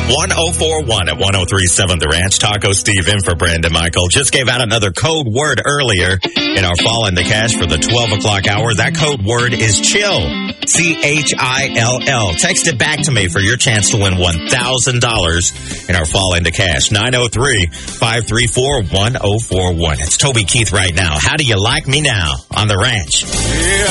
1041 at 1037 The Ranch. Taco Steve in for Brandon Michael. Just gave out another code word earlier in our Fall in the Cash for the 12 o'clock hour. That code word is chill. CHILL. Text it back to me for your chance to win $1,000 in our Fall in the Cash. 903-534-1041. It's Toby Keith right now. How do you like me now on The Ranch? Yeah.